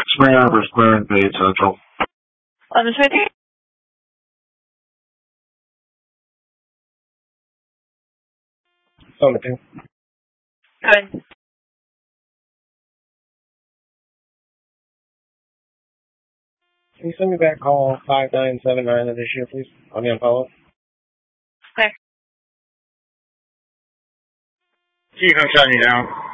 Spring Arbor Square in Bay Central. On the 20? On the 2. Good. Can you send me back call 5979 of this year, please? I'll be on follow-up. Okay. Chief, I'm shutting you down.